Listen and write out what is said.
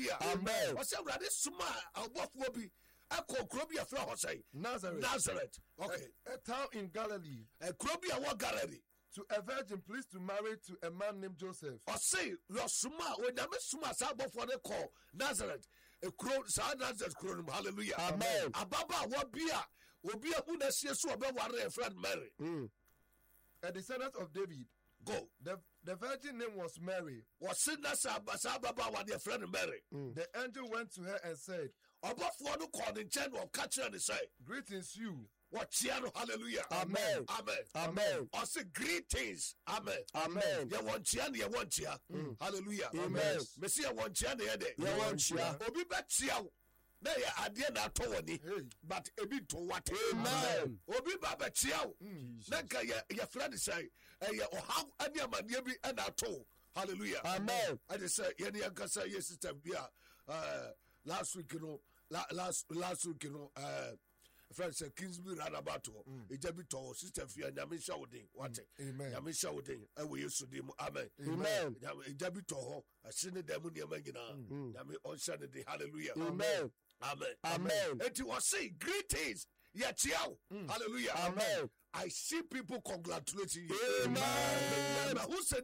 hallelujah. Amen. What's up, brother? Suma, above Wobi. I call Krobia Flower say Nazareth. Okay. A town in Galilee. A Krobia what Galilee. To a virgin pleased to marry to a man named Joseph. Or say your Suma when I miss Suma Sabo for the call Nazareth. A crow Nazareth crown. Hallelujah. Amen. Ababa what beer will be a good as yes, about one friend Mary. A descendant of David. Go. The virgin name was Mary. Was sin that Sababa what their friend Mary. The angel went to her and said, Above one who called in general catcher and say, greetings you. What Chiano, hallelujah. Amen. Amen. Amen. I say greetings. Amen. Amen. You want Chian, you want Chia. Hallelujah. Amen. Messiah want Chian, you want Chia. Obi bet Chia. Na ya adie na to woni but ebi to what. Amen. Obi ba bet Chia. Na ka ya friend say ya ohaw ani amane bi na to. Hallelujah. Amen. I just say yani ankasa yes sister bia last week you know friend said Kingsbury ran about to Ejabi to sister Fia Nyamisha Wodin. What? Amen. Nyamisha Wodin. We used to do. Amen. Amen. Ejabi to ho. I seen the demon Yamagina. Yami on Sunday. Hallelujah. Amen. Amen. Amen. And you will say greetings. Yetiao. Hallelujah. Amen. I see people congratulating you. Amen. Who said